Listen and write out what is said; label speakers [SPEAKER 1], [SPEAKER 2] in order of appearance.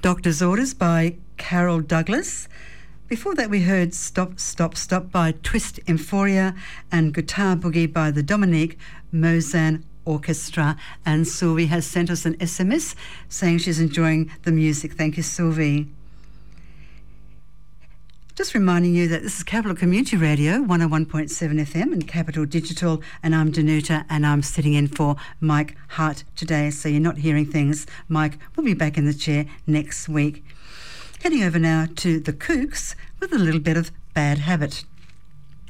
[SPEAKER 1] Doctor's Orders by Carol Douglas. Before that we heard Stop, Stop, Stop by Twist Euphoria and Guitar Boogie by the Dominique Mouzin Orchestra. And Sylvie has sent us an SMS saying she's enjoying the music. Thank you, Sylvie. Just reminding you that this is Capital Community Radio, 101.7 FM and Capital Digital, and I'm Danuta, and I'm sitting in for Mike Hart today, so you're not hearing things. Mike will be back in the chair next week. Heading over now to the Kooks with a little bit of Bad Habit.